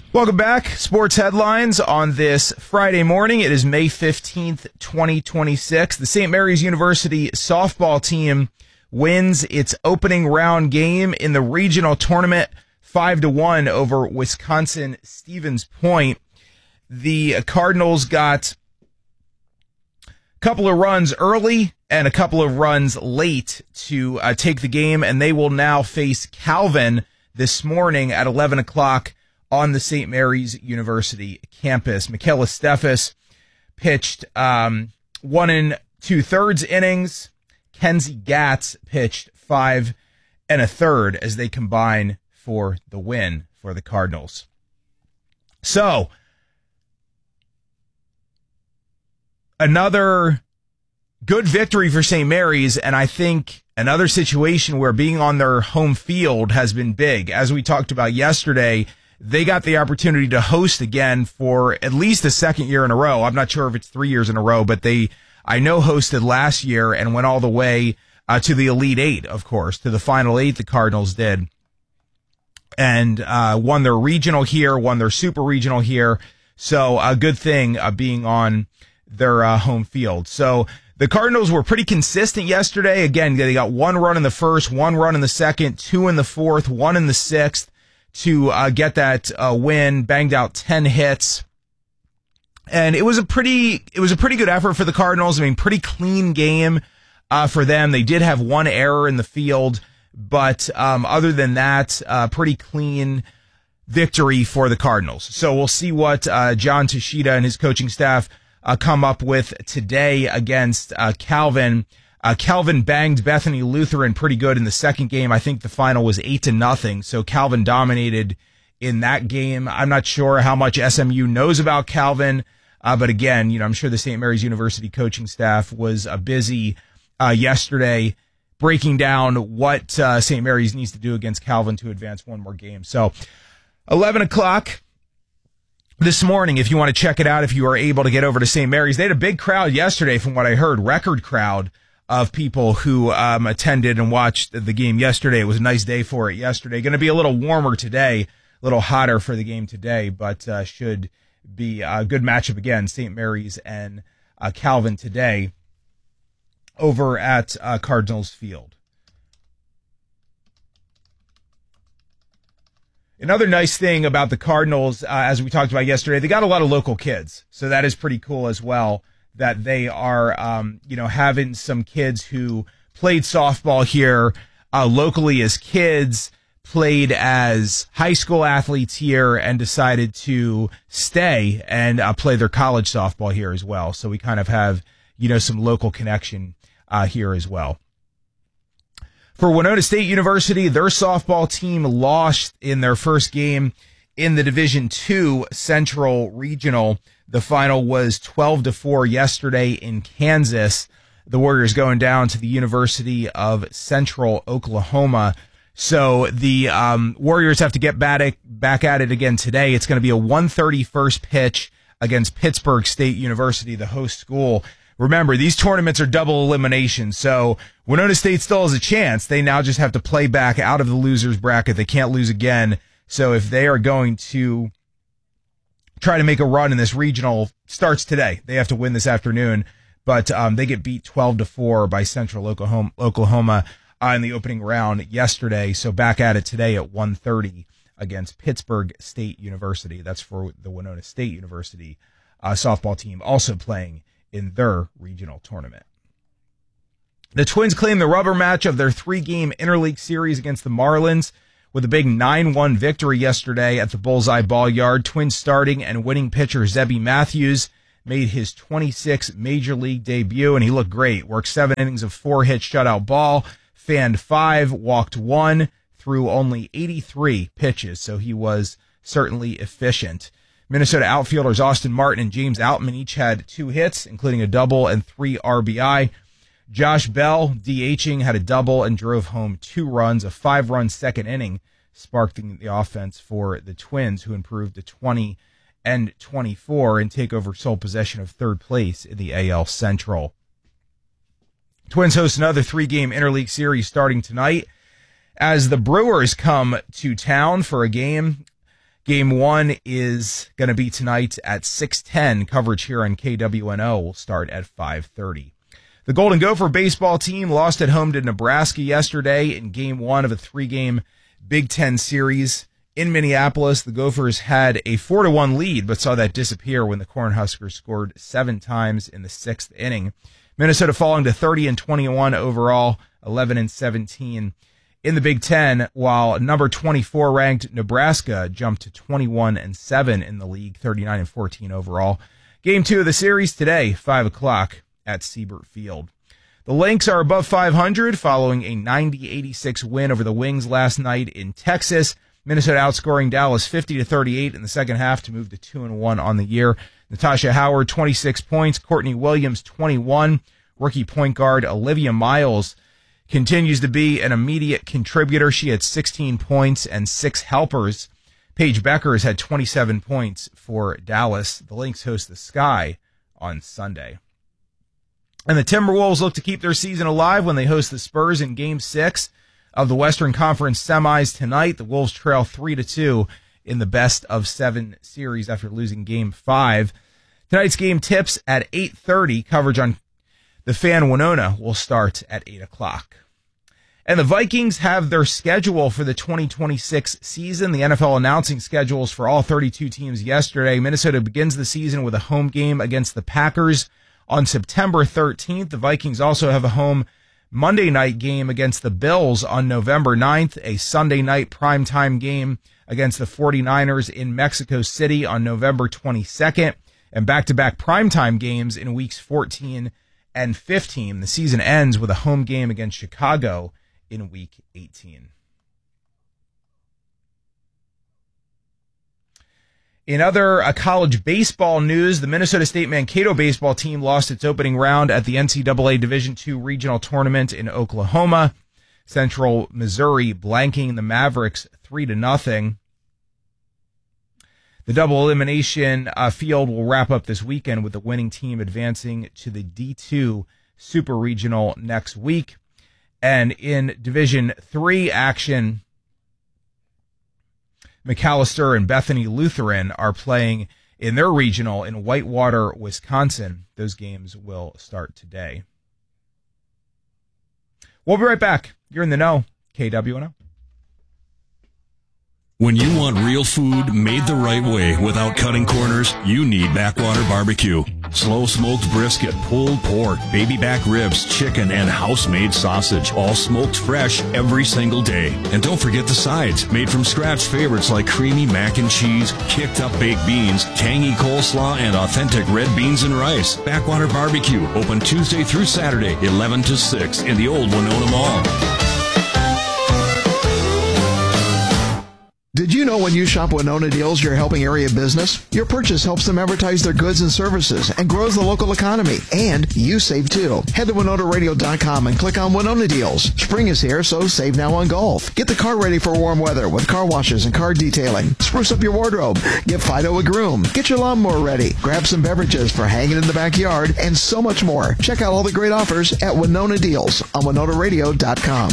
Welcome back. Sports headlines on this Friday morning. It is May 15th, 2026. The St. Mary's University softball team wins its opening round game in the regional tournament 5-1 over Wisconsin Stevens Point. The Cardinals got a couple of runs early and a couple of runs late to take the game, and they will now face Calvin this morning at 11 o'clock on the St. Mary's University campus. Michaela Steffes pitched 1 2/3 innings. Kenzie Gatz pitched 5 1/3 as they combine for the win for the Cardinals. So, another good victory for St. Mary's, and I think another situation where being on their home field has been big. As we talked about yesterday, they got the opportunity to host again for at least the second year in a row. I'm not sure if it's 3 years in a row, but I know, hosted last year and went all the way to the Elite Eight, of course, to the Final Eight, the Cardinals did. And won their regional here, won their super regional here. So a good thing being on their home field. So the Cardinals were pretty consistent yesterday. Again, they got 1 run in the first, 1 run in the second, 2 in the fourth, 1 in the sixth, to get that win, banged out 10 hits. And it was a pretty good effort for the Cardinals. I mean, pretty clean game for them. They did have 1 error in the field, but other than that, pretty clean victory for the Cardinals. So we'll see what John Tashida and his coaching staff come up with today against Calvin. Calvin banged Bethany Lutheran pretty good in the second game. I think the final was 8-0. So Calvin dominated in that game. I'm not sure how much SMU knows about Calvin. But again, I'm sure the St. Mary's University coaching staff was busy yesterday breaking down what St. Mary's needs to do against Calvin to advance one more game. So 11 o'clock this morning, if you want to check it out, if you are able to get over to St. Mary's. They had a big crowd yesterday from what I heard, record crowd of people who attended and watched the game yesterday. It was a nice day for it yesterday. Going to be a little warmer today, a little hotter for the game today, but should be a good matchup again, St. Mary's and Calvin today over at Cardinals Field. Another nice thing about the Cardinals, as we talked about yesterday, they got a lot of local kids, so that is pretty cool as well, that they are, having some kids who played softball here locally as kids, played as high school athletes here, and decided to stay and play their college softball here as well. So we kind of have, some local connection here as well. For Winona State University, their softball team lost in their first game in the Division II Central Regional. The final was 12-4 yesterday in Kansas. The Warriors going down to the University of Central Oklahoma. So the Warriors have to get back at it again today. It's going to be a 1:30 first pitch against Pittsburgh State University, the host school. Remember, these tournaments are double elimination, so Winona State still has a chance. They now just have to play back out of the loser's bracket. They can't lose again. So if they are going to try to make a run in this regional, starts today. They have to win this afternoon, but they get beat 12-4 by Central Oklahoma in the opening round yesterday. So back at it today at 1:30 against Pittsburgh State University. That's for the Winona State University softball team, also playing in their regional tournament. The Twins claimed the rubber match of their 3-game interleague series against the Marlins with a big 9-1 victory yesterday at the Bullseye Ball Yard. Twins starting and winning pitcher Zebby Matthews made his 26th major league debut, and he looked great. Worked 7 innings of 4-hit shutout ball, fanned 5, walked 1, threw only 83 pitches, so he was certainly efficient. Minnesota outfielders Austin Martin and James Outman each had 2 hits, including a double and 3 RBI. Josh Bell, DHing, had a double and drove home 2 runs. A 5-run second inning sparked the offense for the Twins, who improved to 20-24 and take over sole possession of third place in the AL Central. Twins host another 3-game interleague series starting tonight as the Brewers come to town for a game Game 1 is going to be tonight at 6:10. Coverage here on KWNO will start at 5:30. The Golden Gopher baseball team lost at home to Nebraska yesterday in Game 1 of a 3-game Big Ten series. In Minneapolis, the Gophers had a 4-1 lead, but saw that disappear when the Cornhuskers scored 7 times in the 6th inning. Minnesota falling to 30-21 overall, 11-17 in the Big Ten, while number 24 ranked Nebraska jumped to 21-7 in the league, 39-14 overall. Game 2 of the series today, 5 o'clock at Siebert Field. The Lynx are above 500 following a 90-86 win over the Wings last night in Texas. Minnesota outscoring Dallas 50-38 in the second half to move to 2-1 on the year. Natasha Howard, 26 points. Courtney Williams, 21. Rookie point guard Olivia Miles continues to be an immediate contributor. She had 16 points and 6 helpers. Paige Beckers had 27 points for Dallas. The Lynx host the Sky on Sunday. And the Timberwolves look to keep their season alive when they host the Spurs in Game 6 of the Western Conference semis tonight. The Wolves trail 3-2 in the best-of-7 series after losing Game 5. Tonight's game tips at 8:30. Coverage on the Fan Winona will start at 8 o'clock. And the Vikings have their schedule for the 2026 season. The NFL announcing schedules for all 32 teams yesterday. Minnesota begins the season with a home game against the Packers on September 13th. The Vikings also have a home Monday night game against the Bills on November 9th, a Sunday night primetime game against the 49ers in Mexico City on November 22nd, and back-to-back primetime games in weeks 14 and 15. The season ends with a home game against Chicago in week 18. In other college baseball news, the Minnesota State Mankato baseball team lost its opening round at the NCAA Division II regional tournament in Oklahoma. Central Missouri blanking the Mavericks 3-0. The double elimination field will wrap up this weekend with the winning team advancing to the D2 Super Regional next week. And in Division III action, McAllister and Bethany Lutheran are playing in their regional in Whitewater, Wisconsin. Those games will start today. We'll be right back. You're in the know, KWNO. When you want real food made the right way without cutting corners, you need Backwater Barbecue. Slow smoked brisket, pulled pork, baby back ribs, chicken, and house-made sausage, all smoked fresh every single day. And don't forget the sides, made from scratch favorites like creamy mac and cheese, kicked up baked beans, tangy coleslaw, and authentic red beans and rice. Backwater Barbecue, open Tuesday through Saturday, 11 to 6 in the old Winona Mall. Did you know when you shop Winona Deals, you're helping area business? Your purchase helps them advertise their goods and services and grows the local economy. And you save too. Head to WinonaRadio.com and click on Winona Deals. Spring is here, so save now on golf. Get the car ready for warm weather with car washes and car detailing. Spruce up your wardrobe. Get Fido a groom. Get your lawnmower ready. Grab some beverages for hanging in the backyard and so much more. Check out all the great offers at Winona Deals on WinonaRadio.com.